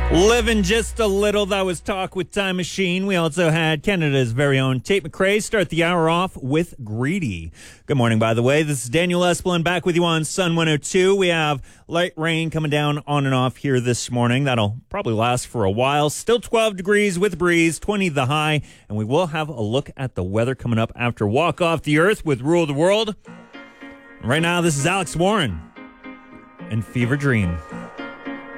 Living just a little, that was Talk with Time Machine. We also had Canada's very own Tate McRae start the hour off with Greedy. Good morning, by the way. This is Daniel Esplin back with you on Sun 102. We have light rain coming down on and off here this morning. That'll probably last for a while. Still 12 degrees with breeze, 20 the high. And we will have a look at the weather coming up after Walk Off the Earth with Rule the World. Right now, this is Alex Warren and Fever Dream.